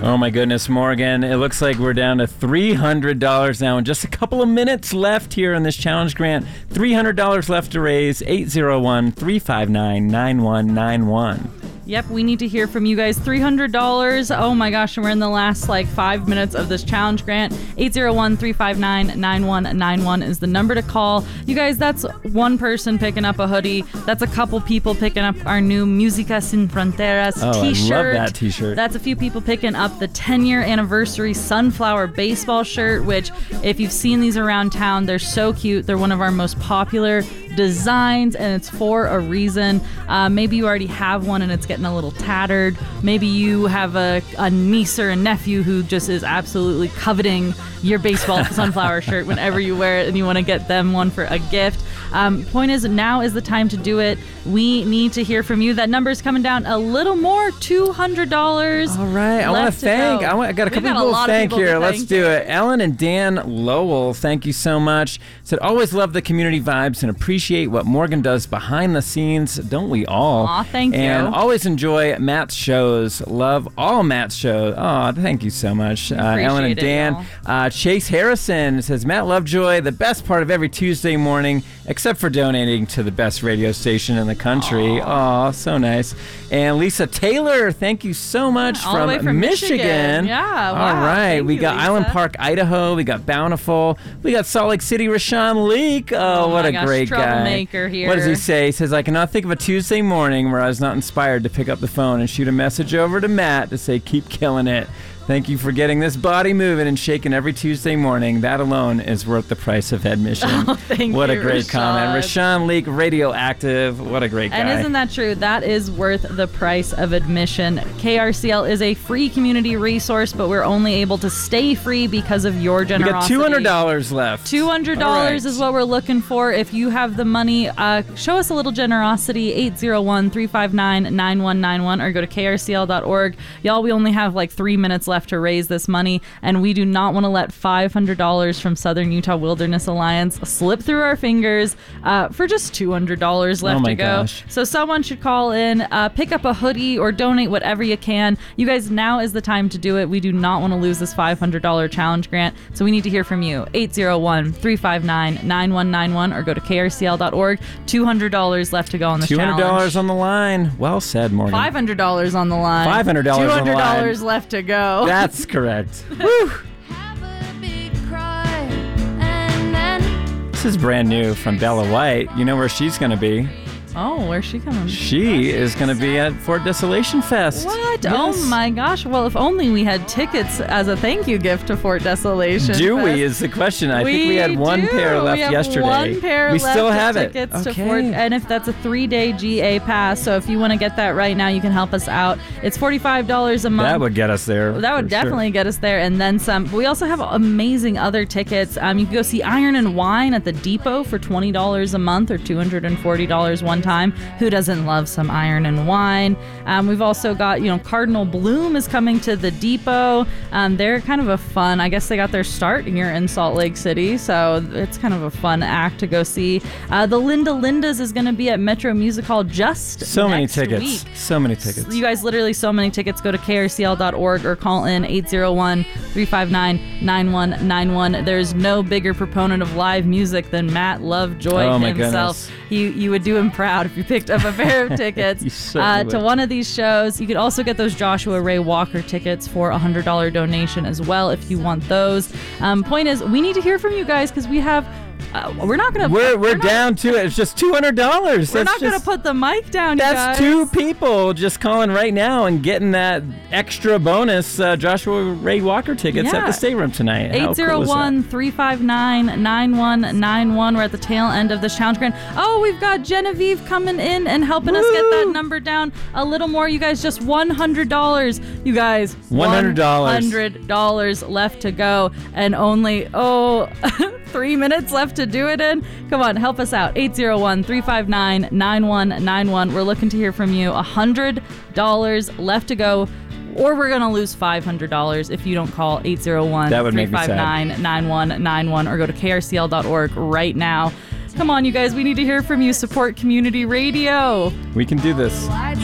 Oh my goodness, Morgan. It looks like we're down to $300 now and just a couple of minutes left here on this challenge grant. $300 left to raise. 801-359-9191. Yep, we need to hear from you guys. $300. Oh my gosh, and we're in the last 5 minutes of this challenge grant. 801-359-9191 is the number to call. You guys, that's one person picking up a hoodie. That's a couple people picking up our new Música Sin Fronteras t-shirt. I love that t-shirt. That's a few people picking up the 10-year anniversary Sunflower baseball shirt, which if you've seen these around town, they're so cute. They're one of our most popular designs, and it's for a reason. Maybe you already have one and it's getting a little tattered. Maybe you have a niece or a nephew who just is absolutely coveting your baseball sunflower shirt whenever you wear it, and you want to get them one for a gift. Point is, now is the time to do it. We need to hear from you. That number is coming down a little more, $200. All right. I want to thank. I got a couple people to thank here. Let's do it. Ellen and Dan Lowell, thank you so much. Said, always love the community vibes and appreciate what Morgan does behind the scenes. Don't we all? Aw, thank you. And always enjoy Matt's shows. Love all Matt's shows. Oh, thank you so much. Ellen and Dan. Chase Harrison says, Matt Lovejoy, the best part of every Tuesday morning, except for donating to the best radio station in the country. Aw, so nice. And Lisa Taylor, thank you so much all the way from Michigan. Yeah, wow. All right. Thank We you, got Lisa. Island Park, Idaho. We got Bountiful. We got Salt Lake City, Rashawn Leak. Oh, what a great guy. Troublemaker here. What does he say? He says, I cannot think of a Tuesday morning where I was not inspired to pick up the phone and shoot a message over to Matt to say, keep killing it. Thank you for getting this body moving and shaking every Tuesday morning. That alone is worth the price of admission. Oh, thank what you, a great Rashawn. comment. Rashawn Leak, Radioactive. What a great guy. And isn't that true? That is worth the price of admission. KRCL is a free community resource, but we're only able to stay free because of your generosity. We got $200 left. $200 right. is what we're looking for. If you have the money, show us a little generosity. 801-359-9191 or go to krcl.org. Y'all, we only have 3 minutes left to raise this money, and we do not want to let $500 from Southern Utah Wilderness Alliance slip through our fingers for just $200 left to go. Gosh. So someone should call in, pick up a hoodie or donate whatever you can. You guys, now is the time to do it. We do not want to lose this $500 challenge grant, so we need to hear from you. 801-359-9191 or go to krcl.org. $200 left to go on this challenge. $200 on the line. Well said, Morgan. $500 on the line. $500 on the line. $200 left to go. That's correct. Woo. This is brand new from Bella White. You know where she's going to be. Oh, where's she coming? She is going to be at Fort Desolation Fest. What? Yes. Oh my gosh. Well, if only we had tickets as a thank you gift to Fort Desolation Do Fest. we is the question. I think we had one pair left yesterday. One pair we left still of have it. tickets to Okay. Fort, and if that's a 3-day GA pass, so if you want to get that right now, you can help us out. It's $45 a month. That would get us there. That would definitely get us there, and then some. But we also have amazing other tickets. You can go see Iron and Wine at the Depot for $20 a month or $240 one time. Who doesn't love some Iron and Wine? We've also got, Cardinal Bloom is coming to the Depot. They're kind of a fun, I guess they got their start here in Salt Lake City, so it's kind of a fun act to go see. The Linda Lindas is going to be at Metro Music Hall just So many next tickets. week. So many tickets. You guys, literally so many tickets. Go to krcl.org or call in 801-359-9191. There's no bigger proponent of live music than Matt Lovejoy himself. You would do him proud if you picked up a pair of tickets to one of these shows. You could also get those Joshua Ray Walker tickets for a $100 donation as well if you want those. Point is, we need to hear from you guys because we have we're not gonna. We're down to it. It's just $200. We're not gonna put the mic down. That's you guys. 2 people just calling right now and getting that extra bonus Joshua Ray Walker tickets at the State Room tonight. 801-359-9191. We're at the tail end of the challenge grant. Oh, we've got Genevieve coming in and helping us get that number down a little more. You guys, just $100. You guys, $100 left to go, and only 3 minutes left to do it in. Come on, help us out. 801-359-9191. We're looking to hear from you. $100 left to go, or we're going to lose $500 if you don't call 801-359-9191 or go to krcl.org right now. Come on, you guys. We need to hear from you. Support community radio. We can do this.